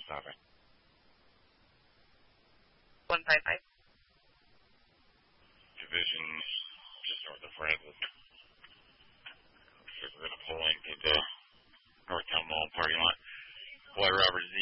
Copy. 155. Division just north of Francis. Looks like we're going to pull into the Northtown Mall parking lot. White Roberts